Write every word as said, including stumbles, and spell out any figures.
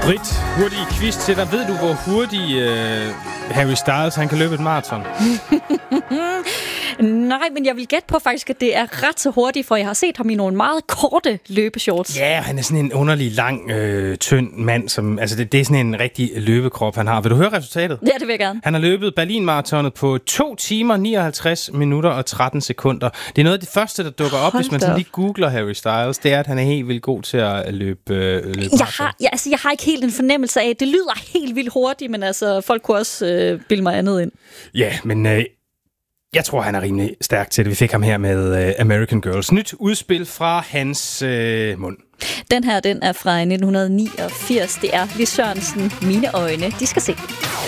Britt, hurtig quiz til dig. Ved du, hvor hurtig øh, Harry Styles han kan løbe et maraton? Nej, men jeg vil gætte på faktisk, at det er ret så hurtigt, for jeg har set ham i nogle meget korte løbeshorts. Ja, han er sådan en underlig, lang, øh, tynd mand. Som, altså det, det er sådan en rigtig løbekrop, han har. Vil du høre resultatet? Ja, det vil jeg gerne. Han har løbet Berlin-maratonet på to timer, nioghalvtreds minutter og tretten sekunder. Det er noget af det første, der dukker op, Hold hvis man da sådan op. lige googler Harry Styles. Det er, at han er helt vildt god til at løbe, øh, løbe Jeg maraton. har, ja, altså, jeg har ikke helt en fornemmelse af, det lyder helt vildt hurtigt, men altså, folk kunne også øh, bilde mig andet ind. Ja, men øh, jeg tror, han er rimelig stærk til det. Vi fik ham her med øh, American Girls. Nyt udspil fra hans øh, mund. Den her, den er fra nitten niogfirs. Det er Lis Sørensen, Mine øjne, de skal se.